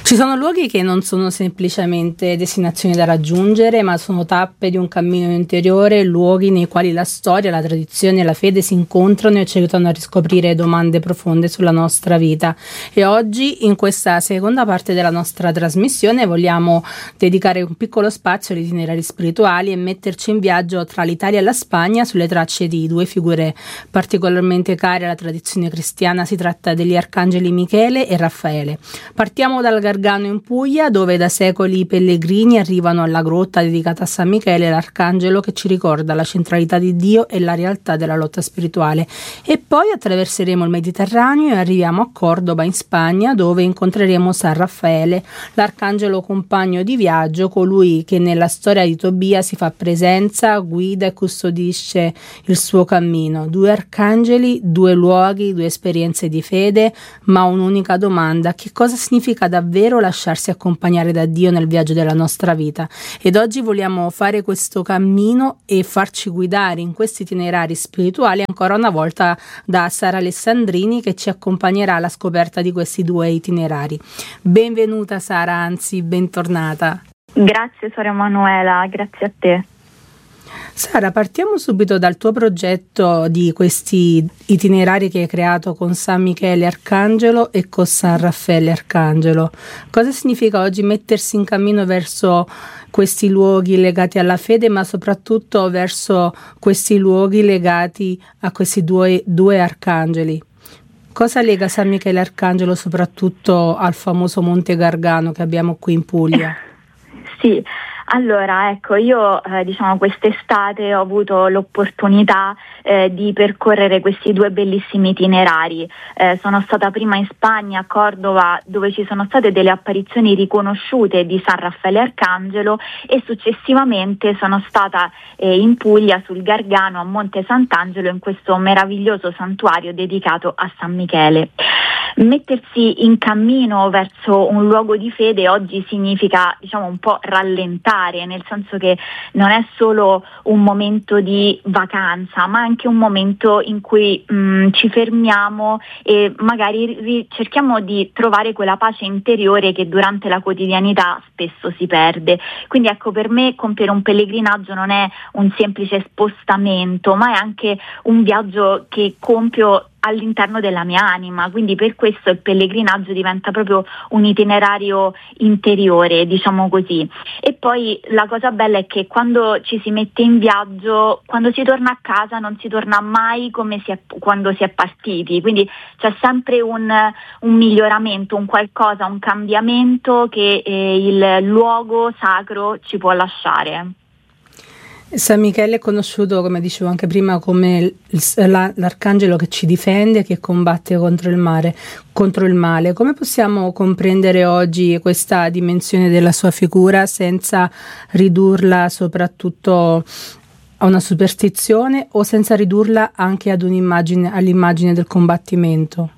Ci sono luoghi che non sono semplicemente destinazioni da raggiungere, ma sono tappe di un cammino interiore, luoghi nei quali la storia, la tradizione e la fede si incontrano e ci aiutano a riscoprire domande profonde sulla nostra vita. E oggi, in questa seconda parte della nostra trasmissione, vogliamo dedicare un piccolo spazio agli itinerari spirituali e metterci in viaggio tra l'Italia e la Spagna sulle tracce di due figure particolarmente care alla tradizione cristiana. Si tratta degli arcangeli Michele e Raffaele. Partiamo dal Gargano in Puglia, dove da secoli i pellegrini arrivano alla grotta dedicata a San Michele, l'arcangelo che ci ricorda la centralità di Dio e la realtà della lotta spirituale. E poi attraverseremo il Mediterraneo e arriviamo a Cordoba in Spagna, dove incontreremo San Raffaele, l'arcangelo compagno di viaggio, colui che nella storia di Tobia si fa presenza, guida e custodisce il suo cammino. Due arcangeli, due luoghi, due esperienze di fede, ma un'unica domanda: che cosa significa davvero lasciarsi accompagnare da Dio nel viaggio della nostra vita? Ed oggi vogliamo fare questo cammino e farci guidare in questi itinerari spirituali ancora una volta da Sara Alessandrini, che ci accompagnerà alla scoperta di questi due itinerari. Benvenuta Sara, anzi bentornata. Grazie Sora Emanuela, grazie a te. Sara, partiamo subito dal tuo progetto di questi itinerari che hai creato con San Michele Arcangelo e con San Raffaele Arcangelo. Cosa significa oggi mettersi in cammino verso questi luoghi legati alla fede, ma soprattutto verso questi luoghi legati a questi due arcangeli? Cosa lega San Michele Arcangelo soprattutto al famoso Monte Gargano che abbiamo qui in Puglia? Sì. Allora, ecco, io quest'estate ho avuto l'opportunità di percorrere questi due bellissimi itinerari. Sono stata prima in Spagna, a Cordova, dove ci sono state delle apparizioni riconosciute di San Raffaele Arcangelo, e successivamente sono stata in Puglia, sul Gargano, a Monte Sant'Angelo, in questo meraviglioso santuario dedicato a San Michele. Mettersi in cammino verso un luogo di fede oggi significa, un po' rallentare, nel senso che non è solo un momento di vacanza, ma anche un momento in cui ci fermiamo e magari cerchiamo di trovare quella pace interiore che durante la quotidianità spesso si perde. Quindi ecco, per me compiere un pellegrinaggio non è un semplice spostamento, ma è anche un viaggio che compio all'interno della mia anima, quindi per questo il pellegrinaggio diventa proprio un itinerario interiore, diciamo così. E poi la cosa bella è che quando ci si mette in viaggio, quando si torna a casa non si torna mai come quando si è partiti, quindi c'è sempre un miglioramento, un qualcosa, un cambiamento che il luogo sacro ci può lasciare. San Michele è conosciuto, come dicevo anche prima, come l'arcangelo che ci difende, che combatte contro il male. Come possiamo comprendere oggi questa dimensione della sua figura senza ridurla soprattutto a una superstizione o senza ridurla anche all'immagine del combattimento?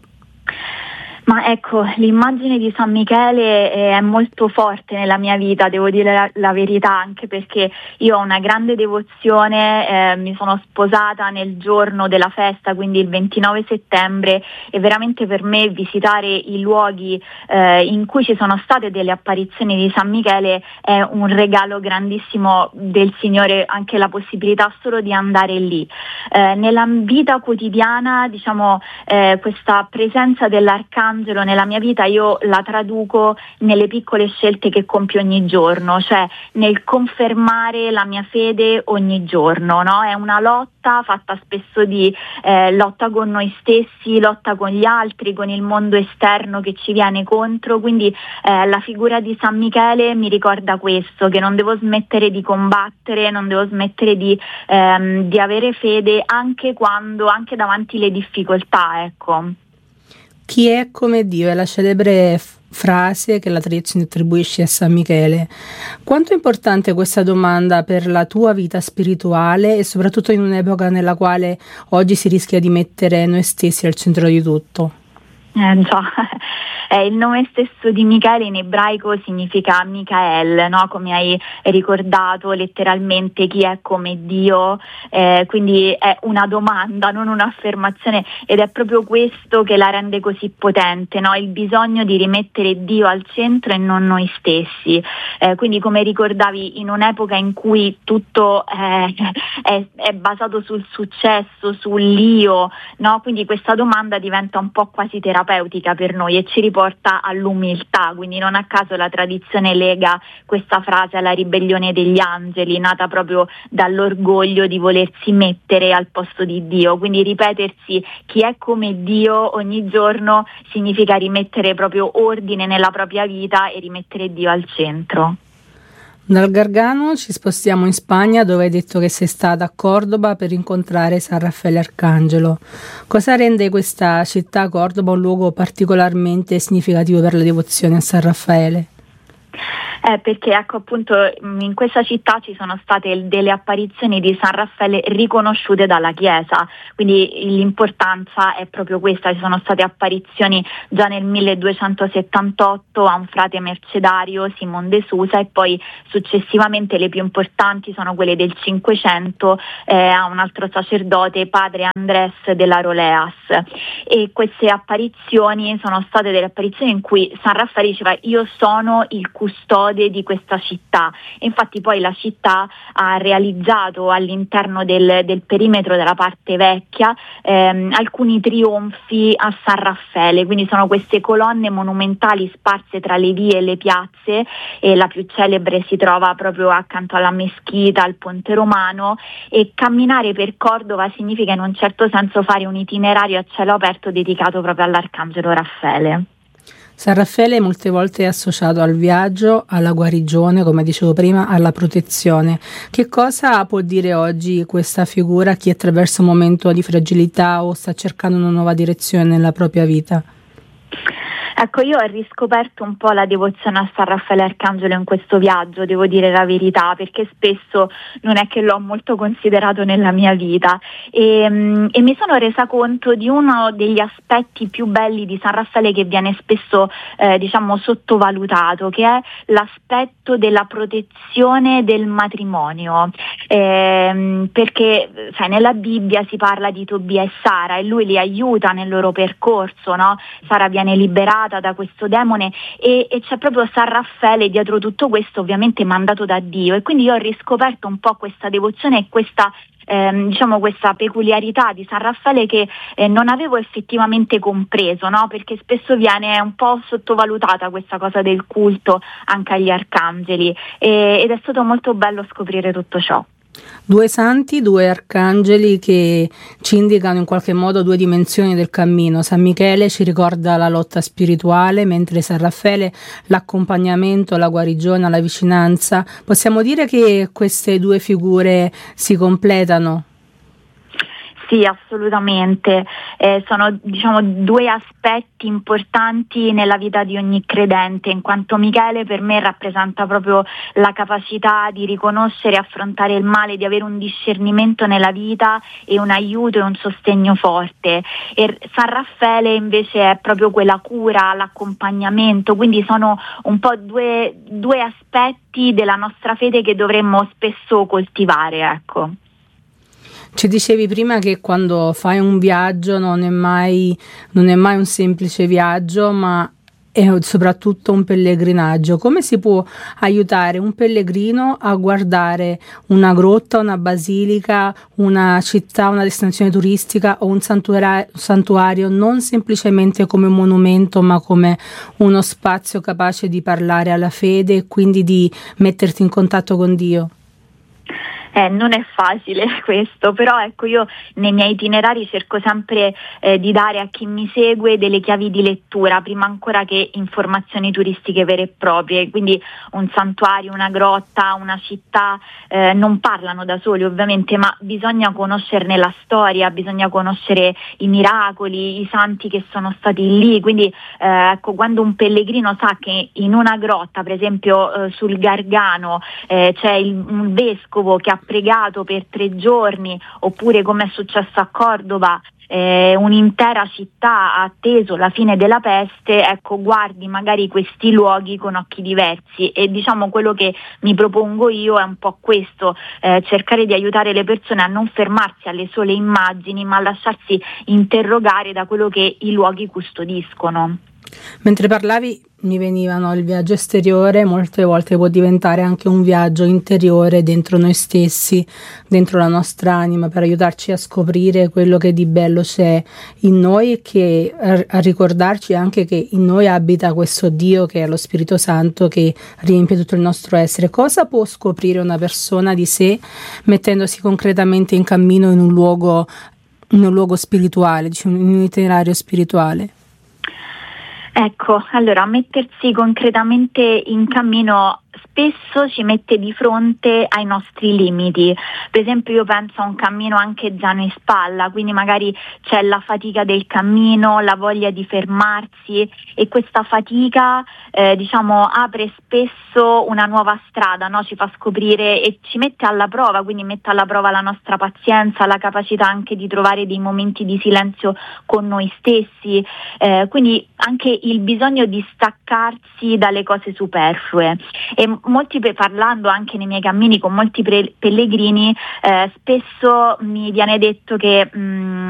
Ma ecco, l'immagine di San Michele è molto forte nella mia vita, devo dire la verità, anche perché io ho una grande devozione, mi sono sposata nel giorno della festa, quindi il 29 settembre, e veramente per me visitare i luoghi in cui ci sono state delle apparizioni di San Michele è un regalo grandissimo del Signore, anche la possibilità solo di andare lì. Nella vita quotidiana, questa presenza dell'arcangelo nella mia vita io la traduco nelle piccole scelte che compio ogni giorno, cioè nel confermare la mia fede ogni giorno, no? È una lotta fatta spesso di lotta con noi stessi, lotta con gli altri, con il mondo esterno che ci viene contro, quindi la figura di San Michele mi ricorda questo, che non devo smettere di combattere, non devo smettere di avere fede anche davanti le difficoltà, ecco. Chi è come Dio è la celebre frase che la tradizione attribuisce a San Michele. Quanto è importante questa domanda per la tua vita spirituale e soprattutto in un'epoca nella quale oggi si rischia di mettere noi stessi al centro di tutto? Già, Il nome stesso di Michele in ebraico significa Michael, no? Come hai ricordato, letteralmente chi è come Dio, quindi è una domanda, non un'affermazione, ed è proprio questo che la rende così potente, no? Il bisogno di rimettere Dio al centro e non noi stessi. Quindi, come ricordavi, in un'epoca in cui tutto è basato sul successo, sull'io, no? Quindi questa domanda diventa un po' quasi terapeutica per noi e ci riporta all'umiltà, quindi non a caso la tradizione lega questa frase alla ribellione degli angeli, nata proprio dall'orgoglio di volersi mettere al posto di Dio, quindi ripetersi chi è come Dio ogni giorno significa rimettere proprio ordine nella propria vita e rimettere Dio al centro. Dal Gargano ci spostiamo in Spagna, dove hai detto che sei stata a Cordoba per incontrare San Raffaele Arcangelo. Cosa rende questa città, Cordoba, un luogo particolarmente significativo per la devozione a San Raffaele? Perché ecco, appunto, in questa città ci sono state delle apparizioni di San Raffaele riconosciute dalla Chiesa, quindi l'importanza è proprio questa. Ci sono state apparizioni già nel 1278 a un frate mercedario, Simon de Susa, e poi successivamente le più importanti sono quelle del 500 a un altro sacerdote, padre Andrés de la Roleas, e queste apparizioni sono state delle apparizioni in cui San Raffaele diceva: io sono il custode di questa città. E infatti poi la città ha realizzato all'interno del perimetro della parte vecchia alcuni trionfi a San Raffaele, quindi sono queste colonne monumentali sparse tra le vie e le piazze, e la più celebre si trova proprio accanto alla meschita, al Ponte Romano, e camminare per Cordova significa in un certo senso fare un itinerario a cielo aperto dedicato proprio all'Arcangelo Raffaele. San Raffaele molte volte è associato al viaggio, alla guarigione, come dicevo prima, alla protezione. Che cosa può dire oggi questa figura a chi attraversa un momento di fragilità o sta cercando una nuova direzione nella propria vita? Ecco, io ho riscoperto un po' la devozione a San Raffaele Arcangelo in questo viaggio, devo dire la verità, perché spesso non è che l'ho molto considerato nella mia vita, e mi sono resa conto di uno degli aspetti più belli di San Raffaele che viene spesso sottovalutato, che è l'aspetto della protezione del matrimonio, perché nella Bibbia si parla di Tobia e Sara e lui li aiuta nel loro percorso, no? Sara viene liberata da questo demone e c'è proprio San Raffaele dietro tutto questo, ovviamente mandato da Dio, e quindi io ho riscoperto un po' questa devozione e questa peculiarità di San Raffaele che non avevo effettivamente compreso, no? Perché spesso viene un po' sottovalutata questa cosa del culto anche agli arcangeli, ed è stato molto bello scoprire tutto ciò. Due santi, due arcangeli che ci indicano in qualche modo due dimensioni del cammino. San Michele ci ricorda la lotta spirituale, mentre San Raffaele l'accompagnamento, la guarigione, la vicinanza. Possiamo dire che queste due figure si completano? Sì, assolutamente. Sono due aspetti importanti nella vita di ogni credente, in quanto Michele per me rappresenta proprio la capacità di riconoscere e affrontare il male, di avere un discernimento nella vita e un aiuto e un sostegno forte. E San Raffaele invece è proprio quella cura, l'accompagnamento, quindi sono un po' due aspetti della nostra fede che dovremmo spesso coltivare, ecco. Ci dicevi prima che quando fai un viaggio non è mai un semplice viaggio, ma è soprattutto un pellegrinaggio. Come si può aiutare un pellegrino a guardare una grotta, una basilica, una città, una destinazione turistica o un santuario non semplicemente come un monumento, ma come uno spazio capace di parlare alla fede e quindi di metterti in contatto con Dio? Non è facile questo, però ecco, io nei miei itinerari cerco sempre di dare a chi mi segue delle chiavi di lettura, prima ancora che informazioni turistiche vere e proprie. Quindi un santuario, una grotta, una città non parlano da soli ovviamente, ma bisogna conoscerne la storia, bisogna conoscere i miracoli, i santi che sono stati lì. Quindi ecco, quando un pellegrino sa che in una grotta, per esempio sul Gargano, c'è un vescovo che ha pregato per 3 giorni, oppure come è successo a Cordova, un'intera città ha atteso la fine della peste, ecco, guardi magari questi luoghi con occhi diversi. E diciamo quello che mi propongo io è un po' questo, cercare di aiutare le persone a non fermarsi alle sole immagini, ma a lasciarsi interrogare da quello che i luoghi custodiscono. Mentre parlavi mi venivano il viaggio esteriore, molte volte può diventare anche un viaggio interiore dentro noi stessi, dentro la nostra anima, per aiutarci a scoprire quello che di bello c'è in noi e a ricordarci anche che in noi abita questo Dio che è lo Spirito Santo che riempie tutto il nostro essere. Cosa può scoprire una persona di sé mettendosi concretamente in cammino in un luogo spirituale, diciamo, in un itinerario spirituale? Ecco, allora mettersi concretamente in cammino spesso ci mette di fronte ai nostri limiti. Per esempio io penso a un cammino anche già in spalla, quindi magari c'è la fatica del cammino, la voglia di fermarsi, e questa fatica apre spesso una nuova strada, no? Ci fa scoprire e ci mette alla prova, quindi mette alla prova la nostra pazienza, la capacità anche di trovare dei momenti di silenzio con noi stessi, quindi anche il bisogno di staccarsi dalle cose superflue. E parlando anche nei miei cammini con molti pellegrini, spesso mi viene detto che